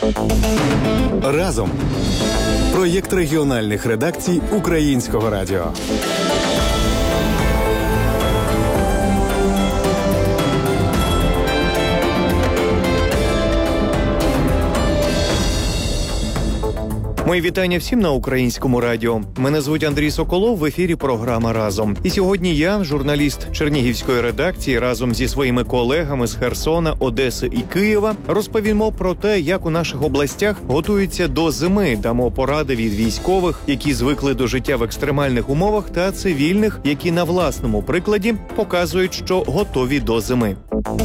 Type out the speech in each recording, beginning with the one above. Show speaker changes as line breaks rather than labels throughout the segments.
Разом. Проєкт регіональних редакцій Українського радіо.
Мої вітання всім на Українському радіо. Мене звуть Андрій Соколов, в ефірі програма «Разом». І сьогодні я, журналіст Чернігівської редакції, разом зі своїми колегами з Херсона, Одеси і Києва розповімо про те, як у наших областях готуються до зими, дамо поради від військових, які звикли до життя в екстремальних умовах, та цивільних, які на власному прикладі показують, що готові до зими.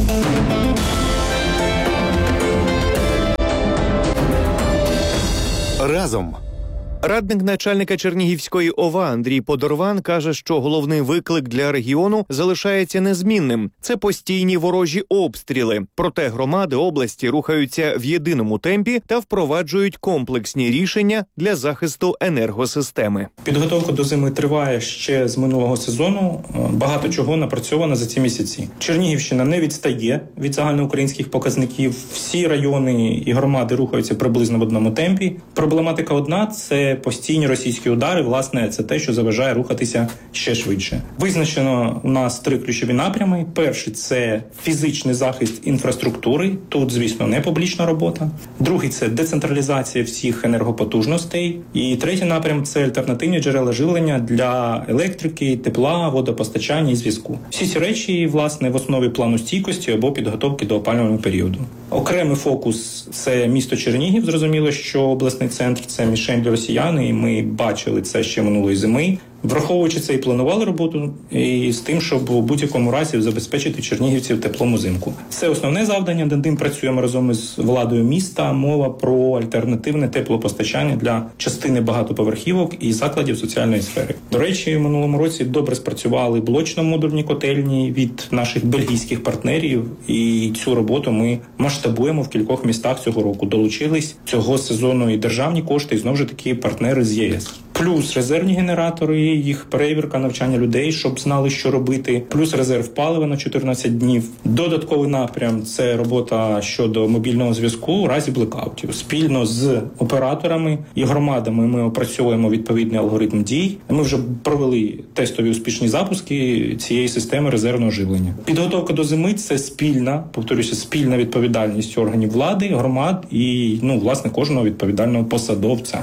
Разом.
Радник начальника Чернігівської ОВА Андрій Подорван каже, що головний виклик для регіону залишається незмінним – це постійні ворожі обстріли. Проте громади області рухаються в єдиному темпі та впроваджують комплексні рішення для захисту енергосистеми.
Підготовка до зими триває ще з минулого сезону. Багато чого напрацьовано за ці місяці. Чернігівщина не відстає від загальноукраїнських показників. Всі райони і громади рухаються приблизно в одному темпі. Проблематика одна – це постійні російські удари, власне, це те, що заважає рухатися ще швидше. Визначено у нас 3 ключові напрями. Перший – це фізичний захист інфраструктури. Тут, звісно, не публічна робота. Другий – це децентралізація всіх енергопотужностей. І третій напрям – це альтернативні джерела живлення для електрики, тепла, водопостачання і зв'язку. Всі ці речі, власне, в основі плану стійкості або підготовки до опалювального періоду. Окремий фокус – це місто Чернігів. Зрозуміло, що обласний центр – це мішень для росіян, і ми бачили це ще минулої зими. Враховуючи це, і планували роботу, і з тим, щоб у будь-якому разі забезпечити чернігівців теплом узимку. Це основне завдання, над ним працюємо разом із владою міста. Мова про альтернативне теплопостачання для частини багатоповерхівок і закладів соціальної сфери. До речі, в минулому році добре спрацювали блочно-модульні котельні від наших бельгійських партнерів, і цю роботу ми масштабуємо в кількох містах цього року. Долучились цього сезону і державні кошти, і знову ж таки партнери з ЄС. Плюс резервні генератори, їх перевірка, навчання людей, щоб знали, що робити. Плюс резерв палива на 14 днів. Додатковий напрям – це робота щодо мобільного зв'язку у разі блекаутів. Спільно з операторами і громадами ми опрацьовуємо відповідний алгоритм дій. Ми вже провели тестові успішні запуски цієї системи резервного живлення. Підготовка до зими – це спільна, повторюся, спільна відповідальність органів влади, громад і, власне, кожного відповідального посадовця.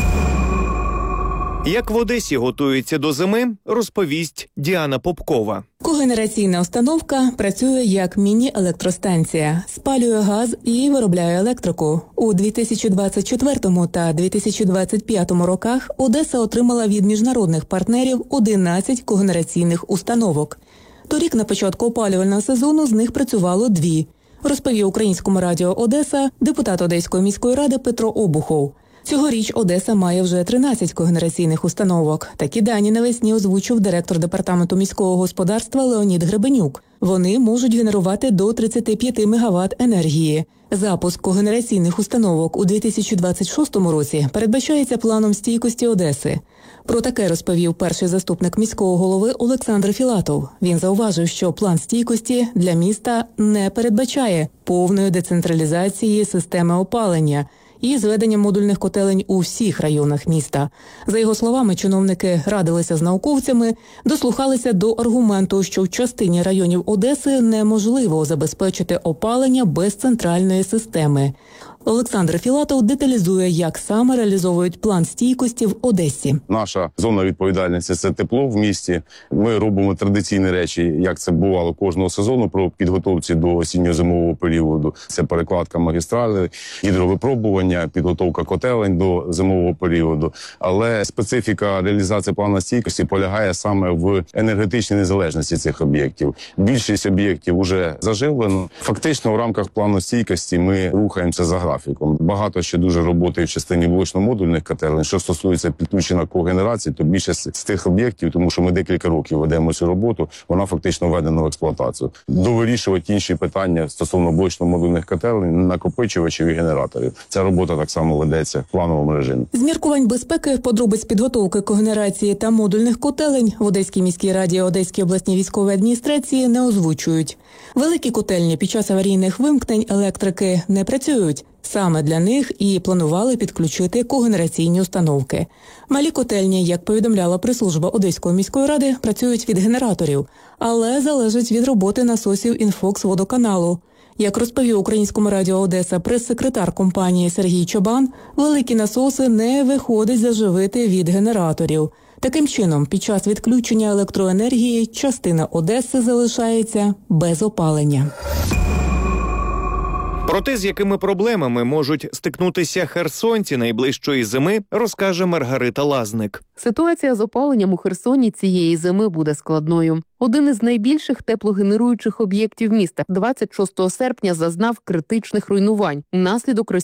Як в Одесі готуються до зими, розповість Діана Попкова.
Когенераційна установка працює як міні-електростанція, спалює газ і виробляє електрику. У 2024 та 2025 роках Одеса отримала від міжнародних партнерів 11 когенераційних установок. Торік на початку опалювального сезону з них працювало 2, розповів Українському радіо Одеса депутат Одеської міської ради Петро Обухов. Цьогоріч Одеса має вже 13 когенераційних установок. Такі дані навесні озвучив директор департаменту міського господарства Леонід Гребенюк. Вони можуть генерувати до 35 МВт енергії. Запуск когенераційних установок у 2026 році передбачається планом стійкості Одеси. Про таке розповів перший заступник міського голови Олександр Філатов. Він зауважив, що план стійкості для міста не передбачає повної децентралізації системи опалення і зведення модульних котелень у всіх районах міста. За його словами, чиновники радилися з науковцями, дослухалися до аргументу, що в частині районів Одеси неможливо забезпечити опалення без центральної системи. Олександр Філатов деталізує, як саме реалізовують план стійкості в Одесі.
Наша зона відповідальності – це тепло в місті. Ми робимо традиційні речі, як це бувало кожного сезону, про підготовці до осінньо-зимового періоду. Це перекладка магістралі, гідровипробування, підготовка котелень до зимового періоду. Але специфіка реалізації плану стійкості полягає саме в енергетичній незалежності цих об'єктів. Більшість об'єктів вже заживлено. Фактично, в рамках плану стійкості ми рухаємося за графіком. Багато ще дуже роботи в частині блочно-модульних котелень. Що стосується підключення когенерації, то більшість з тих об'єктів, тому що ми декілька років ведемо цю роботу, вона фактично введена в експлуатацію. Довирішувати інші питання стосовно блочно-модульних котелень, накопичувачів і генераторів. Ця робота так само ведеться в плановому режимі.
З міркувань безпеки, подробиць підготовки когенерації та модульних котелень в Одеській міській раді Одеській обласній військовій адміністрації не озвучують. Великі котельні під час аварійних вимкнень електрики не працюють. Саме для них і планували підключити когенераційні установки. Малі котельні, як повідомляла прес-служба Одеської міської ради, працюють від генераторів, але залежать від роботи насосів інфокс-водоканалу. Як розповів Українському радіо Одеса прес-секретар компанії Сергій Чобан, великі насоси не виходить заживити від генераторів. Таким чином, під час відключення електроенергії частина Одеси залишається без опалення.
Про те, з якими проблемами можуть стикнутися херсонці найближчої зими, розкаже Маргарита Лазник.
Ситуація з опаленням у Херсоні цієї зими буде складною. Один із найбільших теплогенеруючих об'єктів міста 26 серпня зазнав критичних руйнувань внаслідок російської